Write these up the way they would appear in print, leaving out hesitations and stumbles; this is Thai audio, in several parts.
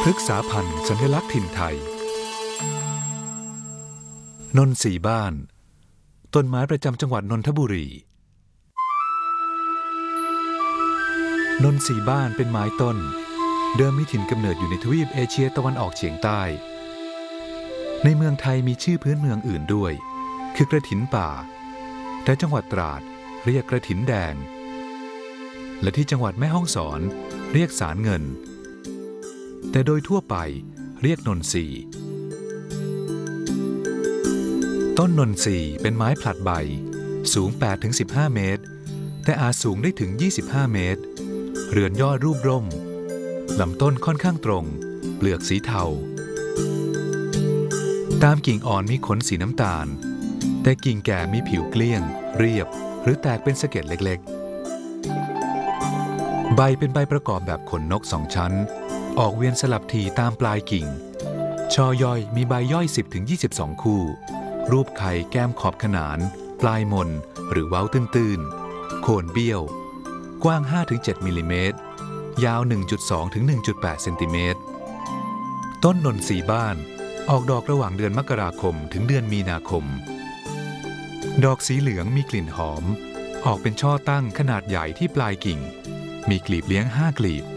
พฤกษาพันธุ์สัญลักษณ์ถิ่นไทยนนทรีบ้านต้นไม้ประจำจังหวัดนนทบุรีนนทรีบ้านเป็นไม้ต้นเดิมมีถิ่นกำเนิดอยู่ในทวีปเอเชียตะวันออกเฉียงใต้ในเมืองไทยมีชื่อพื้นเมืองอื่นด้วยคือกระถินป่าแต่จังหวัดตราดเรียกกระถินแดงและที่จังหวัดแม่ฮ่องสอนเรียกสารเงินแต่โดยทั่วไปเรียกนนทรีต้นนนทรีเป็นไม้ผลัดใบสูง 8-15 เมตรแต่อาจสูงได้ถึง 25 เมตรเรือนยอดรูปร่มลำต้นค่อนข้างตรงเปลือกสีเทาตามกิ่งอ่อนมีขนสีน้ำตาลแต่กิ่งแก่มีผิวเกลี้ยงเรียบหรือแตกเป็นสะเก็ดเล็กๆใบเป็นใบประกอบแบบขนนก2 ชั้นออกเวียนสลับทีตามปลายกิ่งช่อย่อยมีใบย่อย 10-22 คู่รูปไข่แก้มขอบขนานปลายมนหรือเว้าตื้นๆโคนเบี้ยวกว้าง 5-7 มิลลิเมตรยาว 1.2-1.8 เซนติเมตรต้นนนทรีบ้านออกดอกระหว่างเดือนมกราคมถึงเดือนมีนาคมดอกสีเหลืองมีกลิ่นหอมออกเป็นช่อตั้งขนาดใหญ่ที่ปลายกิ่งมีกลีบเลี้ยง5 กลีบ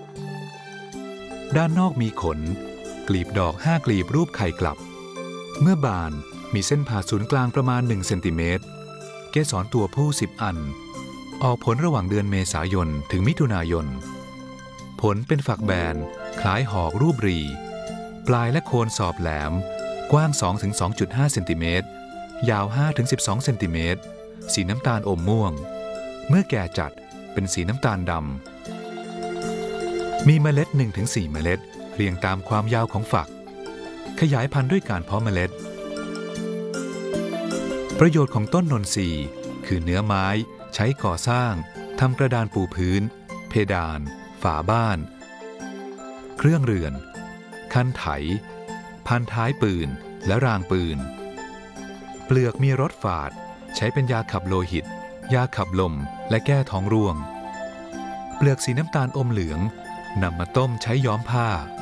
ด้านนอกมีขนกลีบดอก5 กลีบรูปไข่กลับเมื่อบานมีเส้นผ่าศูนย์กลางประมาณ1 เซนติเมตรเกสรตัวผู้10 อันออกผลระหว่างเดือนเมษายนถึงมิถุนายนผลเป็นฝักแบนคล้ายหอกรูปรีปลายและโคนสอบแหลมกว้าง 2-2.5 เซนติเมตรยาว 5-12 เซนติเมตรสีน้ำตาลอมม่วงเมื่อแก่จัดเป็นสีน้ำตาลดำมีเมล็ด 1-4 เมล็ดเรียงตามความยาวของฝักขยายพันธุ์ด้วยการเพาะเมล็ดประโยชน์ของต้นนนทรีคือเนื้อไม้ใช้ก่อสร้างทำกระดานปูพื้นเพดานฝาบ้านเครื่องเรือนคันไถพันท้ายปืนและรางปืนเปลือกมีรสฝาดใช้เป็นยาขับโลหิตยาขับลมและแก้ท้องร่วงเปลือกสีน้ำตาลอมเหลืองนำมาต้มใช้ย้อมผ้า